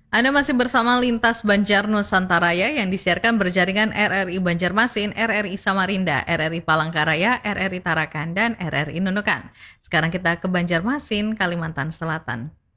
Anda masih bersama Lintas Banjar Nusantara yang disiarkan berjaringan RRI Banjarmasin, RRI Samarinda, RRI Palangkaraya, RRI Tarakan, dan RRI Nunukan. Sekarang kita ke Banjarmasin, Kalimantan Selatan.